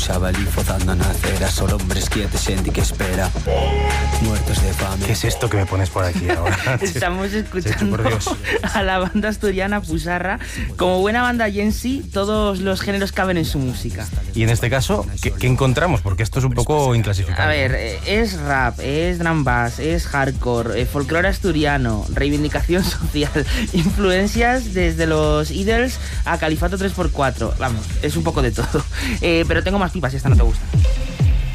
xabalí fozando na acera. Solo hombres quietos, xente que espera, muertos de fame. ¿Qué es esto que me pones por aquí ahora? Estamos escuchando Chechu, por Dios. a la banda asturiana Pusarra. Como buena banda Jensi, todos los géneros caben en su música. Y en este caso, ¿qué encontramos? Porque esto es un poco inclasificable. A ver, es rap, es drum bass, es hardcore, folclore asturiano, reivindicación social, influencias desde los Idols a Califato 3x4. Vamos, es un poco de todo. Pero tengo más pipas si esta no te gusta.